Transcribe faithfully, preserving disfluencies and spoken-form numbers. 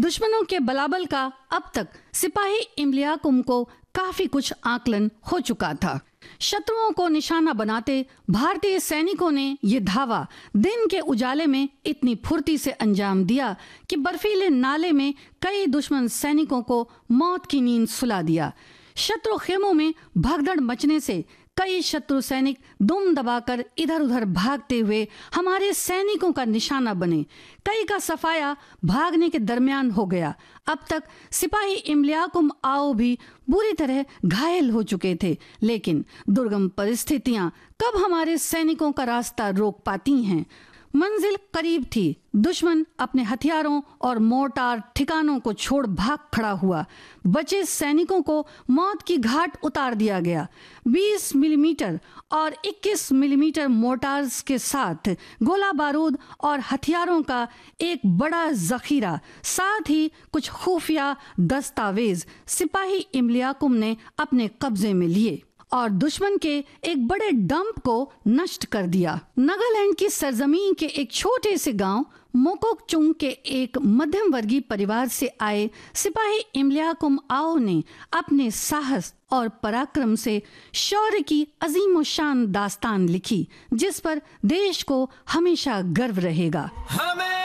दुश्मनों के बलाबल का अब तक सिपाही इम्लियाकुम को काफी कुछ आकलन हो चुका था। शत्रुओं को निशाना बनाते भारतीय सैनिकों ने ये धावा दिन के उजाले में इतनी फुर्ती से अंजाम दिया कि बर्फीले नाले में कई दुश्मन सैनिकों को मौत की नींद सुला दिया। शत्रु खेमों में भगदड़ मचने से कई शत्रु सैनिक दुम दबाकर इधर उधर भागते हुए हमारे सैनिकों का निशाना बने। कई का सफाया भागने के दरमियान हो गया। अब तक सिपाही इम्लियाकुम आओ भी बुरी तरह घायल हो चुके थे, लेकिन दुर्गम परिस्थितियां कब हमारे सैनिकों का रास्ता रोक पाती हैं। मंजिल करीब थी। दुश्मन अपने हथियारों और मोर्टार ठिकानों को छोड़ भाग खड़ा हुआ। बचे सैनिकों को मौत की घाट उतार दिया गया। बीस मिलीमीटर और इक्कीस मिलीमीटर मोर्टार्स के साथ गोला बारूद और हथियारों का एक बड़ा जखीरा, साथ ही कुछ खुफिया दस्तावेज सिपाही इम्लियाकुम ने अपने कब्जे में लिए और दुश्मन के एक बड़े डंप को नष्ट कर दिया। नागालैंड की सरजमीन के एक छोटे से गांव मोकोकचुंग के एक मध्यम वर्गीय परिवार से आए सिपाही इम्लियाकुम आओ ने अपने साहस और पराक्रम से शौर्य की अजीम शान दास्तान लिखी, जिस पर देश को हमेशा गर्व रहेगा। हमें